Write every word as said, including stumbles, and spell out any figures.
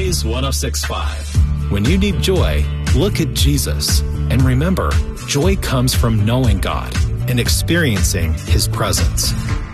Praise one oh six point five. When you need joy, look at Jesus. And remember, joy comes from knowing God and experiencing His presence.